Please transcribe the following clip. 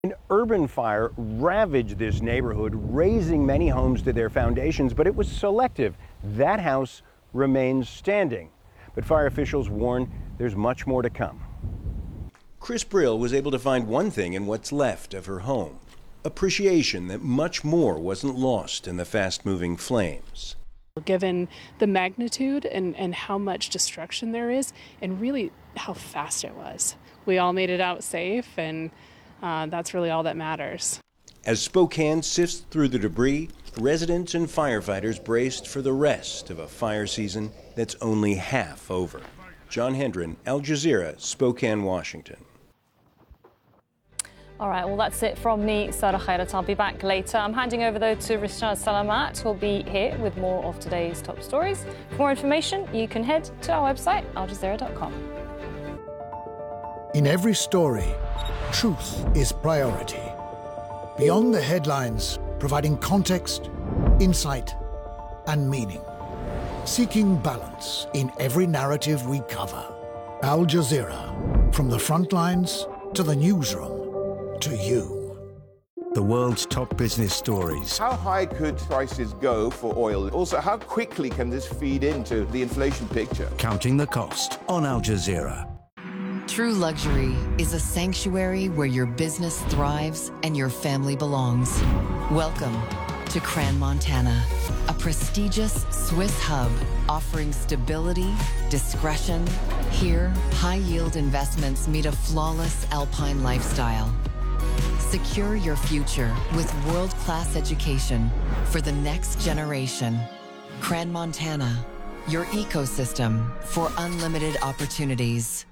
An urban fire ravaged this neighborhood, razing many homes to their foundations, but it was selective. That house remains standing. But fire officials warn there's much more to come. Chris Brill was able to find one thing in what's left of her home: appreciation that much more wasn't lost in the fast-moving flames. Given the magnitude and how much destruction there is, and really how fast it was, we all made it out safe, and that's really all that matters. As Spokane sifts through the debris, residents and firefighters braced for the rest of a fire season that's only half over. John Hendren, Al Jazeera, Spokane, Washington. All right, well, that's it from me, Sarah Khairat. I'll be back later. I'm handing over, though, to Rishad Salamat, who'll be here with more of today's top stories. For more information, you can head to our website, aljazeera.com. In every story, truth is priority. Beyond the headlines, providing context, insight, and meaning. Seeking balance in every narrative we cover. Al Jazeera, from the front lines to the newsroom to you. The world's top business stories. How high could prices go for oil? Also, how quickly can this feed into the inflation picture? Counting the cost on Al Jazeera. True luxury is a sanctuary where your business thrives and your family belongs. Welcome to Crans-Montana, a prestigious Swiss hub offering stability, discretion. Here, high-yield investments meet a flawless alpine lifestyle. Secure your future with world-class education for the next generation. Crans-Montana, your ecosystem for unlimited opportunities.